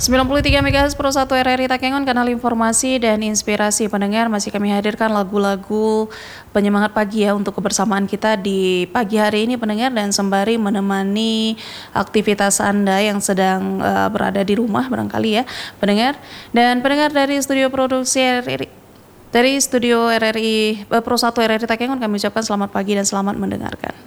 93 MHz Pro 1 RRI Takengon, kanal informasi dan inspirasi pendengar. Masih kami hadirkan lagu-lagu penyemangat pagi ya untuk kebersamaan kita di pagi hari ini pendengar, dan sembari menemani aktivitas Anda yang sedang berada di rumah barangkali ya pendengar. Dan pendengar dari studio produksi RRI, dari studio RRI Pro 1 RRI Takengon, kami ucapkan selamat pagi dan selamat mendengarkan.